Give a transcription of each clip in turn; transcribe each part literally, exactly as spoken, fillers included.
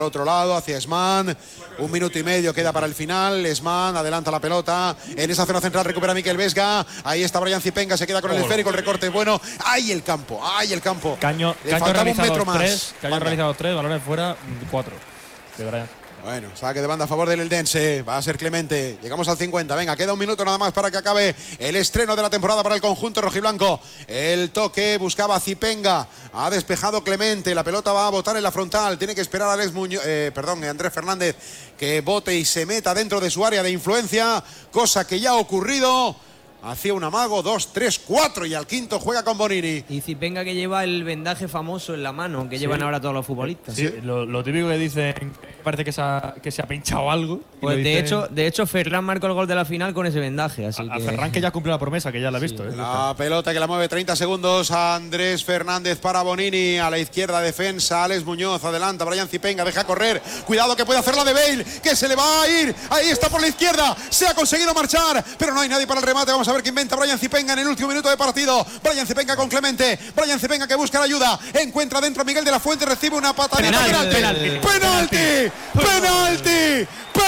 Otro lado, hacia Esman, un minuto y medio queda para el final. Esman adelanta la pelota, en esa zona central recupera Miquel Vesga, ahí está Brian Zipenga, se queda con el esférico, el recorte bueno, ¡ay el campo! ¡Ay el campo! Caño, Le Caño faltaba un metro más. Tres, Caño ha realizado tres, balones fuera, cuatro. De Brian. Bueno, saque de banda a favor del Eldense, va a ser Clemente, llegamos al cincuenta, venga, queda un minuto nada más para que acabe el estreno de la temporada para el conjunto rojiblanco. El toque buscaba a Zipenga, ha despejado Clemente, la pelota va a botar en la frontal, tiene que esperar a Alex Muñoz, eh, perdón, Andrés Fernández que bote y se meta dentro de su área de influencia, cosa que ya ha ocurrido. Hacía un amago, dos, tres, cuatro y al quinto juega con Bonini. Y Zipenga que lleva el vendaje famoso en la mano que sí. llevan ahora todos los futbolistas. Sí, lo, lo típico que dicen, parece que se ha, que se ha pinchado algo. Pues de hecho, de hecho, Ferran marcó el gol de la final con ese vendaje. Así a, que… a Ferran que ya cumplió la promesa, que ya la ha visto. ¿eh? La pelota que la mueve treinta segundos a Andrés Fernández para Bonini. A la izquierda defensa, Alex Muñoz. Adelanta, Brian Zipenga, deja correr. Cuidado que puede hacer la de Bale, que se le va a ir. Ahí está por la izquierda. Se ha conseguido marchar, pero no hay nadie para el remate. Vamos a ver qué inventa Brian Zipenga. Zipenga en el último minuto de partido. Brian Zipenga con Clemente. Brian Zipenga que busca la ayuda. Encuentra dentro Miguel de la Fuente. Recibe una patadita. Penalti. Penalti. Penalti. Penalti.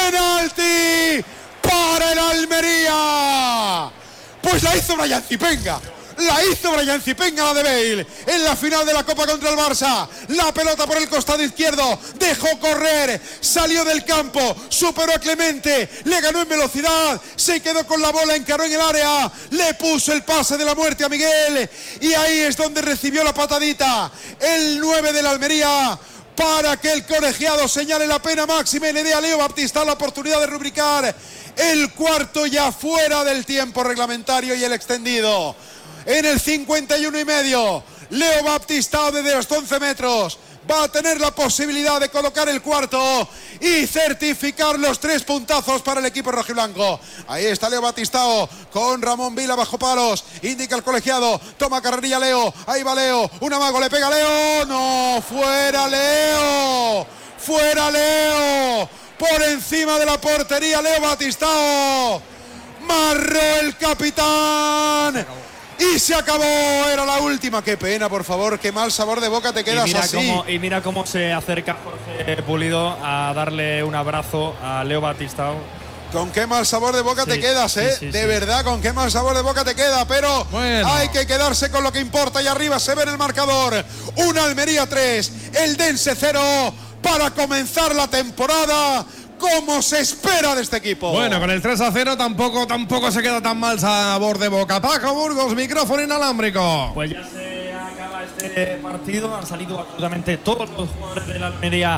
Penalti. Para el Almería. Pues la hizo Brian Zipenga. La hizo Brian Zipenga, la de Bale, en la final de la Copa contra el Barça. La pelota por el costado izquierdo, dejó correr, salió del campo, superó a Clemente, le ganó en velocidad, se quedó con la bola, encaró en el área, le puso el pase de la muerte a Miguel y ahí es donde recibió la patadita el nueve de la Almería, para que el colegiado señale la pena máxima y le dé a Leo Baptista la oportunidad de rubricar el cuarto ya fuera del tiempo reglamentario y el extendido. En el cincuenta y uno y medio, Leo Baptista desde los once metros va a tener la posibilidad de colocar el cuarto y certificar los tres puntazos para el equipo rojiblanco. Ahí está Leo Baptistao con Ramón Vila bajo palos, indica el colegiado, toma carrerilla Leo, ahí va Leo, un amago, le pega Leo, no, fuera Leo, fuera Leo, por encima de la portería Leo Baptistao, marró el capitán. Y se acabó, era la última. Qué pena, por favor, qué mal sabor de boca te quedas y mira así. Cómo, y mira cómo se acerca Jorge Pulido a darle un abrazo a Leo Baptistao. Con qué mal sabor de boca sí, te quedas, ¿eh? Sí, sí, de sí. verdad, con qué mal sabor de boca te queda. Pero bueno, hay que quedarse con lo que importa. Y arriba se ve en el marcador un Almería tres, Eldense cero, para comenzar la temporada como se espera de este equipo. Bueno, con el tres a cero tampoco, tampoco se queda tan mal sabor de boca. Paco Burgos, micrófono inalámbrico. Pues ya se acaba este partido. Han salido absolutamente todos los jugadores de la Almería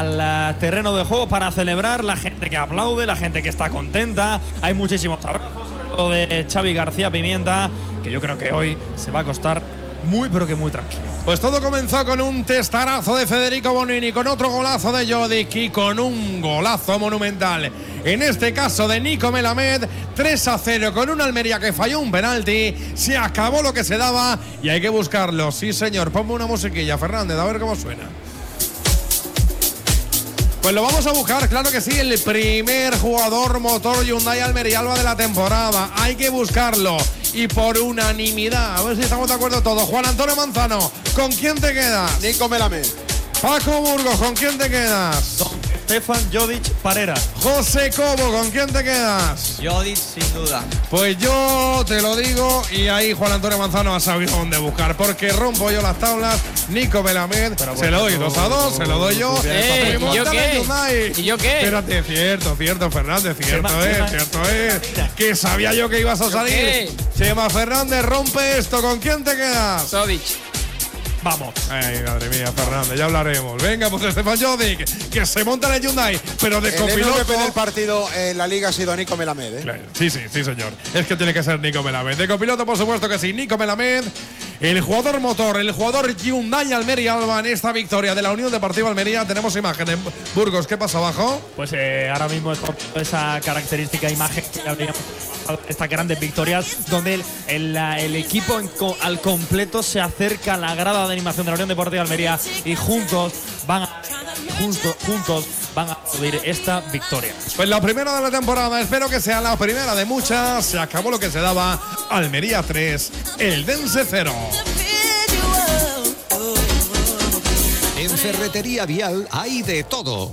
al terreno de juego para celebrar. La gente que aplaude, la gente que está contenta. Hay muchísimos abrazos, sobre todo de Xavi García Pimienta, que yo creo que hoy se va a acostar muy, pero que muy tranquilo. Pues todo comenzó con un testarazo de Federico Bonini, con otro golazo de Jodic y con un golazo monumental, en este caso de Nico Melamed. Tres a cero con una Almería que falló un penalti. Se acabó lo que se daba y hay que buscarlo. Sí, señor, ponme una musiquilla, Fernández, a ver cómo suena. Pues lo vamos a buscar, claro que sí, el primer jugador motor Hyundai Almería Alba de la temporada. Hay que buscarlo. Y por unanimidad, a ver si estamos de acuerdo todos. Juan Antonio Manzano, ¿con quién te quedas? Nico Melamed. Paco Burgos, ¿con quién te quedas? Don Stefan Jodic Parera. José Cobo, ¿con quién te quedas? Jodic, sin duda. Pues yo te lo digo y ahí Juan Antonio Manzano ha sabido dónde buscar, porque rompo yo las tablas. Nico Melamed, bueno, se lo doy dos a dos, se lo doy yo. Eh, ¿Y yo qué? ¿Y yo qué? Espérate, cierto, cierto, Fernández, cierto es, cierto es. Que sabía yo que ibas a salir. Chema Fernández, rompe esto, ¿con quién te quedas? Jodic. Vamos. Ay, madre mía, Fernández, ya hablaremos. Venga, pues Stefan Jodic, que se monta en el Hyundai, pero de copiloto. El M V P del partido en la liga ha sido Nico Melamed, ¿eh? Claro, sí, sí, sí, señor. Es que tiene que ser Nico Melamed. De copiloto, por supuesto que sí, Nico Melamed. El jugador motor, el jugador Hyundai Almería Alba en esta victoria de la Unión Deportiva Almería. Tenemos imagen en Burgos. ¿Qué pasa abajo? Pues eh, ahora mismo es esa característica imagen que habríamos estas grandes victorias, donde el, el, el equipo en, al completo se acerca a la grada de animación de la Unión Deportiva Almería y juntos van a, juntos, juntos van a subir esta victoria. Pues la primera de la temporada, espero que sea la primera de muchas. Se acabó lo que se daba. Almería tres, Eldense cero. En Ferretería Vial hay de todo.